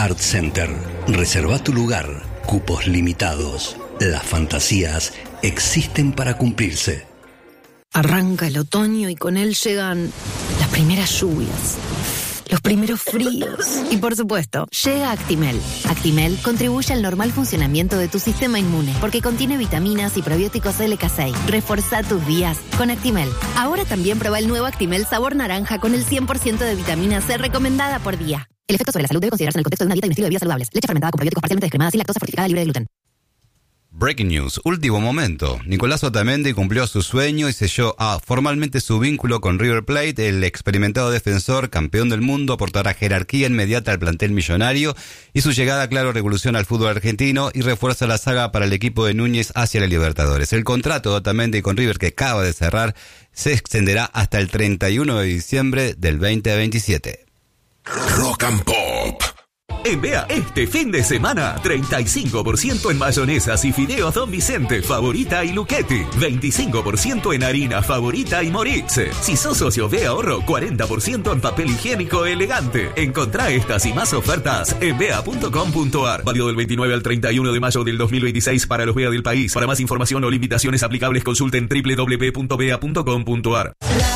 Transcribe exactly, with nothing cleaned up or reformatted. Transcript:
Art Center. Reserva tu lugar. Cupos limitados. Las fantasías existen para cumplirse. Arranca el otoño y con él llegan las primeras lluvias, los primeros fríos y, por supuesto, llega Actimel. Actimel contribuye al normal funcionamiento de tu sistema inmune porque contiene vitaminas y probióticos L K seis. Reforzá tus días con Actimel. Ahora también prueba el nuevo Actimel sabor naranja con el cien por ciento de vitamina C recomendada por día. El efecto sobre la salud debe considerarse en el contexto de una dieta y un estilo de vida saludables. Leche fermentada con probióticos parcialmente descremada sin lactosa fortificada libre de gluten. Breaking news, último momento. Nicolás Otamendi cumplió su sueño y selló ah, formalmente su vínculo con River Plate. El experimentado defensor, campeón del mundo, aportará jerarquía inmediata al plantel millonario y su llegada, claro, revoluciona al fútbol argentino y refuerza la saga para el equipo de Núñez hacia la Libertadores. El contrato de Otamendi con River, que acaba de cerrar, se extenderá hasta el treinta y uno de diciembre del veinte veintisiete. Rock and Pop. En Bea, este fin de semana, treinta y cinco por ciento en mayonesas y fideos Don Vicente, Favorita y Luchetti. veinticinco por ciento en harina Favorita y Moritz. Si sos socio Bea Ahorro, cuarenta por ciento en papel higiénico Elegante. Encontrá estas y más ofertas en bea punto com punto ar. Válido del veintinueve al treinta y uno de mayo del dos mil veintiséis para los Bea del país. Para más información o limitaciones aplicables, consulten doble u doble u doble u punto bea punto com punto ar.